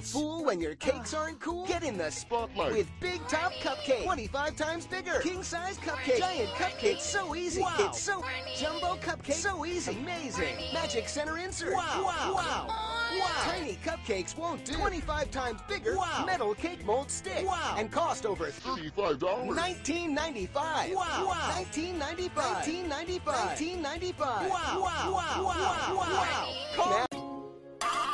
Fool when your cakes aren't cool? Get in the Spotlight. with Big Top Cupcake. 25 times bigger. King size cupcake. Giant cupcake. So easy. Wow. It's so jumbo cupcake. So easy. Amazing. Magic center insert. Wow. Wow. Wow. Tiny cupcakes won't do. 25 times bigger. Wow. Metal cake mold stick. Wow. And cost over $35. $19.95. Wow. $19.95. $19.95. $19.95. Wow. Wow. Wow. Wow. Call